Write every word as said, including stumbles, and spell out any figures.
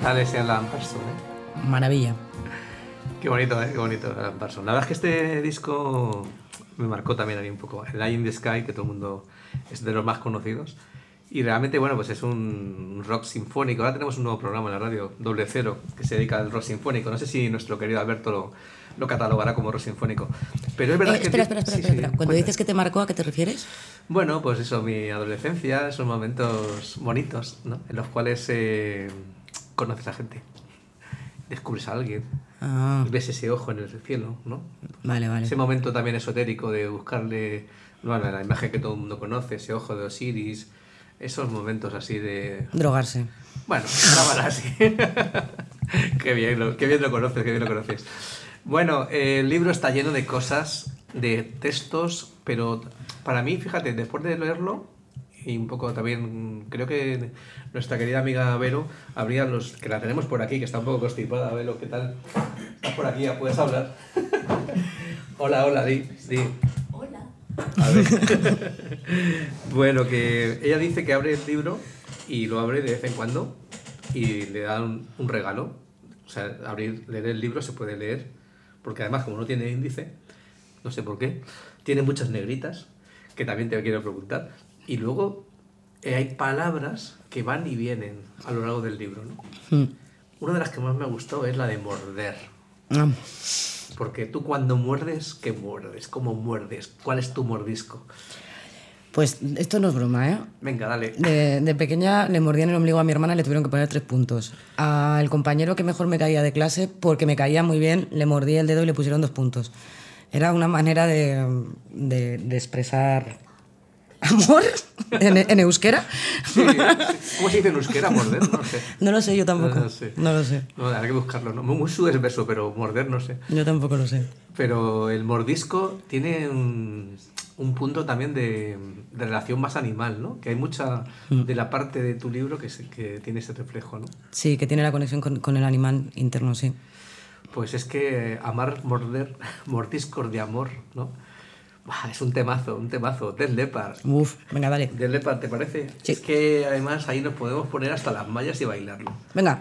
tal ese Alan Parsons, eh? Maravilla. Qué bonito, ¿eh? Qué bonito Alan Parsons. La verdad es que este disco me marcó también a mí un poco. El Eye in the Sky, que todo el mundo es de los más conocidos. Y realmente, bueno, pues es un rock sinfónico. Ahora tenemos un nuevo programa en la radio, Doble Cero, que se dedica al rock sinfónico. No sé si nuestro querido Alberto lo, lo catalogará como rock sinfónico. Pero es verdad eh, que... Espera, espera, espera. Sí, espera. sí, Cuando cuenta. dices que te marcó, ¿a qué te refieres? Bueno, pues eso, mi adolescencia, esos momentos bonitos, ¿no? En los cuales eh, conoces a gente, descubres a alguien, Ah, ves ese ojo en el cielo, ¿no? vale, vale. Ese momento también esotérico de buscarle, bueno, la imagen que todo el mundo conoce, ese ojo de Osiris, esos momentos así de... Drogarse. Bueno, cámara así. Qué bien, lo, qué bien lo conoces, qué bien lo conoces. Bueno, eh, el libro está lleno de cosas, de textos, pero para mí, fíjate, después de leerlo, y un poco también, creo que nuestra querida amiga Vero habría los, que la tenemos por aquí, que está un poco constipada. Vero, ¿qué tal? ¿Estás por aquí? ¿Ya puedes hablar? Hola, hola, di, di. Hola. A ver. Bueno, que ella dice que abre el libro y lo abre de vez en cuando y le dan un, un regalo. O sea, abrir, leer el libro se puede leer, porque además, como no tiene índice, no sé por qué, tiene muchas negritas, que también te quiero preguntar. Y luego eh, hay palabras que van y vienen a lo largo del libro, ¿no? Mm. Una de las que más me gustó es la de morder. Ah. Porque tú cuando muerdes, ¿qué muerdes? ¿Cómo muerdes? ¿Cuál es tu mordisco? Pues esto no es broma, ¿eh? Venga, dale. De, de pequeña le mordían el ombligo a mi hermana y le tuvieron que poner tres puntos. Al compañero que mejor me caía de clase, porque me caía muy bien, le mordí el dedo y le pusieron dos puntos. Era una manera de, de, de expresar amor en, en euskera. Sí, sí. ¿Cómo se dice en euskera morder? No lo sé. No lo sé, yo tampoco. No, no sé. No lo sé. No, habrá que buscarlo. ¿No? Muy subverso, pero morder no sé. Yo tampoco lo sé. Pero el mordisco tiene un, un punto también de, de relación más animal, ¿no? Que hay mucha de la parte de tu libro que, se, que tiene ese reflejo, ¿no? Sí, que tiene la conexión con, con el animal interno, sí. Pues es que amar, morder, mordiscos de amor, ¿no? Bah, es un temazo, un temazo. Death Leppard. Uf, venga, dale. Death Leppard, ¿te parece? Sí. Es que además ahí nos podemos poner hasta las mallas y bailarlo. Venga.